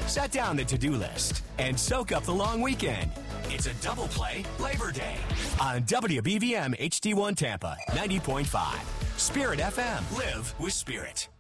set down the to-do list, and soak up the long weekend. It's a double play Labor Day on WBVM HD1 Tampa 90.5. Spirit FM. Live with Spirit.